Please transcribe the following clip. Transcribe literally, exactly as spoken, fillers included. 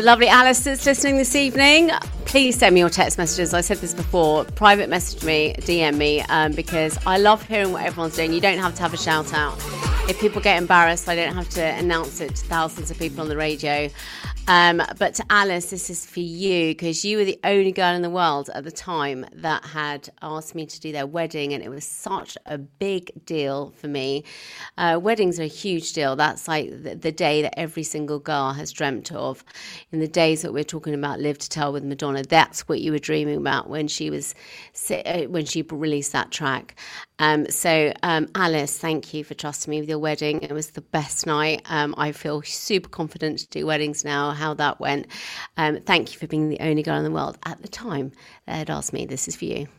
lovely Alice that's listening this evening, please send me your text messages. I said this before, private message me, D M me, um, because I love hearing what everyone's doing. You don't have to have a shout out. If people get embarrassed, I don't have to announce it to thousands of people on the radio. Um, but to Alice, this is for you, because you were the only girl in the world at the time that had asked me to do their wedding, and it was such a big deal for me. Uh, weddings are a huge deal. That's like the, the day that every single girl has dreamt of. In the days that we're talking about Live to Tell with Madonna, that's what you were dreaming about when she was when she released that track. Um, so, um, Alice, thank you for trusting me with your wedding. It was the best night. Um, I feel super confident to do weddings now, how that went. Um, thank you for being the only girl in the world at the time that had asked me. This is for you.